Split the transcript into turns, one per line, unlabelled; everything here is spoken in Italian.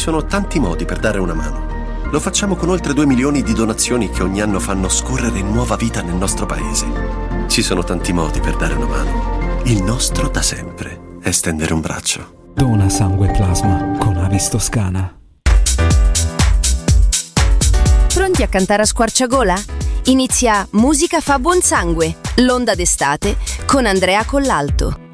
sono tanti modi per dare una mano. Lo facciamo con oltre 2 milioni di donazioni che ogni anno fanno scorrere nuova vita nel nostro paese. Ci sono tanti modi per dare una mano. Il nostro da sempre è stendere un braccio.
Dona sangue e plasma con Avis Toscana.
Pronti a cantare a squarciagola? Inizia Musica fa buon sangue, l'onda d'estate con Andrea Collalto.